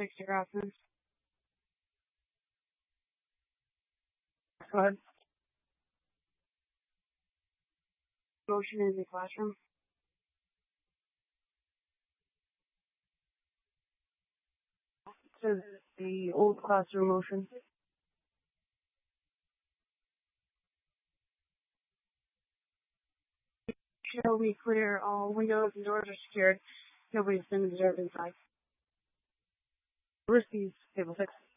fix your absence. Go ahead. Motion in the classroom. So the old classroom motion. Shall we clear all windows and doors are secured? Nobody's been observed inside. Risky's table 6.